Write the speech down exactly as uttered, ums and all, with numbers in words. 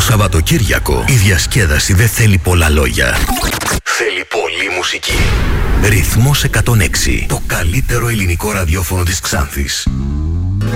Σαββατοκύριακο η διασκέδαση δεν θέλει πολλά λόγια. Θέλει πολλή μουσική. Ρυθμός εκατόν έξι. Το καλύτερο ελληνικό ραδιόφωνο της Ξάνθης.